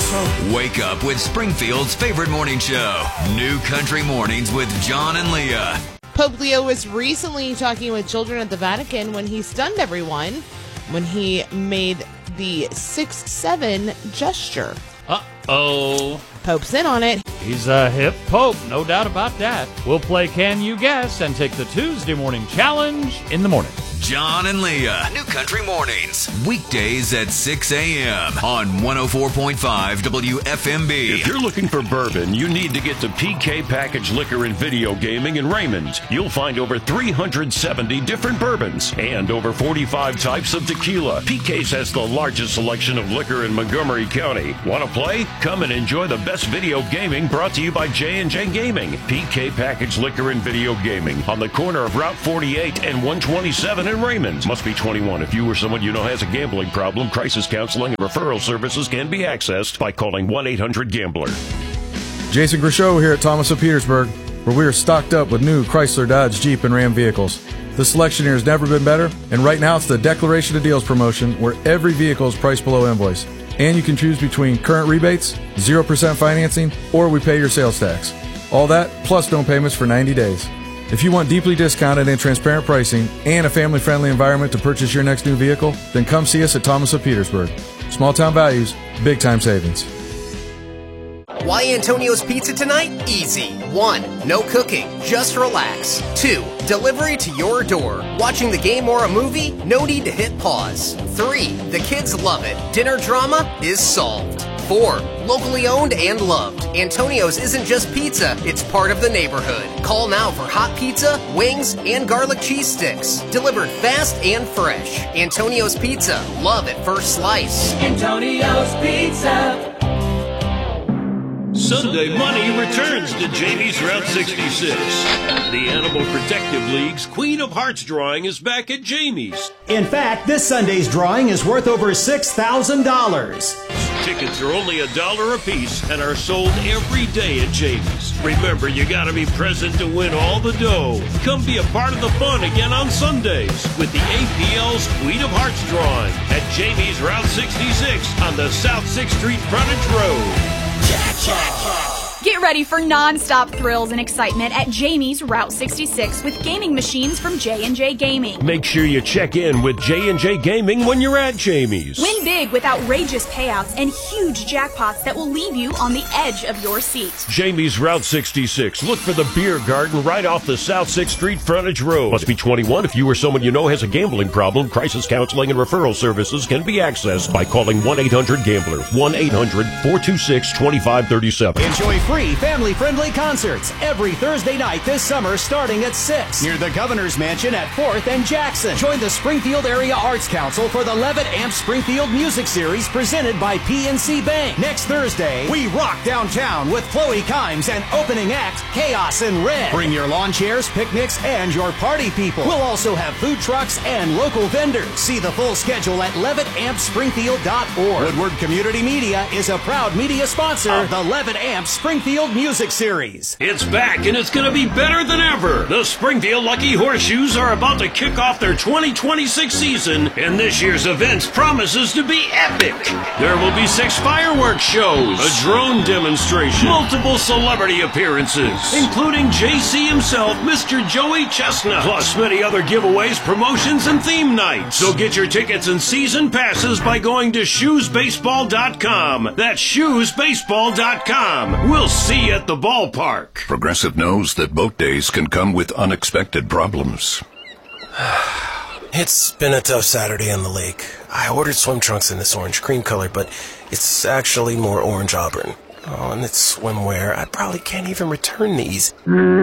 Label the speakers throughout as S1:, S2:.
S1: Wake up with Springfield's favorite morning show, New Country Mornings with John and Leah.
S2: Pope Leo was recently talking with children at the Vatican when he stunned everyone when he made the 6-7 gesture.
S3: Uh-oh.
S2: Pope's in on it.
S3: He's a hip pope, no doubt about that. We'll play Can You Guess and take the Tuesday morning challenge in the morning.
S1: John and Leah, New Country Mornings, weekdays at 6 a.m. on 104.5 WFMB.
S4: If you're looking for bourbon, you need to get to PK Package Liquor and Video Gaming in Raymond. You'll find over 370 different bourbons and over 45 types of tequila. PK's has the largest selection of liquor in Montgomery County. Want to play? Come and enjoy the best video gaming brought to you by J&J Gaming. PK Package Liquor and Video Gaming on the corner of Route 48 and 127 in Raymond. Must be 21. If you or someone you know has a gambling problem, crisis counseling and referral services can be accessed by calling 1-800-GAMBLER.
S5: Jason Grishow here at Thomas of Petersburg, where we are stocked up with new Chrysler, Dodge, Jeep, and Ram vehicles. The selection here has never been better, and right now it's the Declaration of Deals promotion where every vehicle is priced below invoice. And you can choose between current rebates, 0% financing, or we pay your sales tax. All that, plus no payments for 90 days. If you want deeply discounted and transparent pricing and a family-friendly environment to purchase your next new vehicle, then come see us at Thomas of Petersburg. Small town values, big time savings.
S6: Why Antonio's Pizza tonight? Easy. 1. No cooking. Just relax. 2. Delivery to your door. Watching the game or a movie? No need to hit pause. 3. The kids love it. Dinner drama is solved. 4. Locally owned and loved. Antonio's isn't just pizza, it's part of the neighborhood. Call now for hot pizza, wings, and garlic cheese sticks. Delivered fast and fresh. Antonio's Pizza. Love at first slice.
S7: Antonio's Pizza.
S4: Sunday Money returns to Jamie's Route 66. The Animal Protective League's Queen of Hearts drawing is back at Jamie's.
S8: In fact, this Sunday's drawing is worth over $6,000.
S4: Tickets are only $1 a piece and are sold every day at Jamie's. Remember, you gotta be present to win all the dough. Come be a part of the fun again on Sundays with the APL's Queen of Hearts drawing at Jamie's Route 66 on the South 6th Street frontage road.
S9: Get ready for non-stop thrills and excitement at Jamie's Route 66 with gaming machines from J&J Gaming.
S4: Make sure you check in with J&J Gaming when you're at Jamie's.
S9: Win big with outrageous payouts and huge jackpots that will leave you on the edge of your seat.
S4: Jamie's Route 66. Look for the beer garden right off the South 6th Street frontage road. Must be 21. If you or someone you know has a gambling problem, crisis counseling and referral services can be accessed by calling 1-800-GAMBLER. 1-800-426-2537.
S8: Enjoy free family-friendly concerts every Thursday night this summer starting at 6 near the Governor's Mansion at 4th and Jackson. Join the Springfield Area Arts Council for the Levitt Amp Springfield Music Series presented by PNC Bank. Next Thursday, we rock downtown with Chloe Kimes and opening act Chaos in Red. Bring your lawn chairs, picnics, and your party people. We'll also have food trucks and local vendors. See the full schedule at LevittAmpSpringfield.org. Woodward Community Media is a proud media sponsor of the Levitt Amp Springfield Music Series.
S4: It's back and it's going to be better than ever. The Springfield Lucky Horseshoes are about to kick off their 2026 season, and this year's event promises to be epic. There will be 6 fireworks shows, a drone demonstration, multiple celebrity appearances, including JC himself, Mr. Joey Chestnut, plus many other giveaways, promotions, and theme nights. So get your tickets and season passes by going to shoesbaseball.com. That's shoesbaseball.com. We'll see you at the ballpark.
S10: Progressive knows that boat days can come with unexpected problems.
S11: It's been a tough Saturday on the lake. I ordered swim trunks in this orange cream color, but it's actually more orange auburn. Oh, and it's swimwear. I probably can't even return these.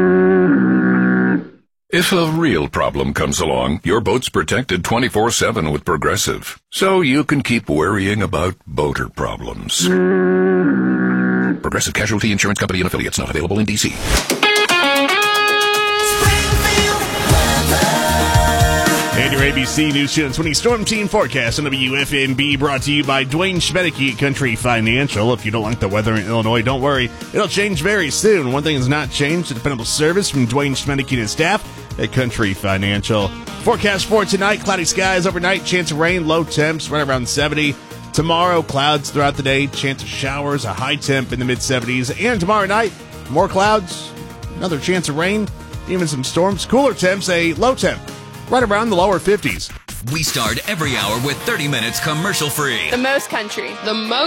S10: If a real problem comes along, your boat's protected 24/7 with Progressive, so you can keep worrying about boater problems. Progressive Casualty Insurance Company and affiliates, not available in D.C.
S12: And your ABC News Channel 20 Storm Team Forecast on WFMB, brought to you by Dwayne Schmedeke at Country Financial. If you don't like the weather in Illinois, don't worry. It'll change very soon. One thing has not changed, the dependable service from Dwayne Schmedeke and his staff at Country Financial. Forecast for tonight, cloudy skies overnight, chance of rain, low temps right around 70. Tomorrow, clouds throughout the day, chance of showers, a high temp in the mid-70s. And tomorrow night, more clouds, another chance of rain, even some storms. Cooler temps, a low temp, right around the lower 50s.
S1: We start every hour with 30 minutes commercial free.
S13: The most country. The most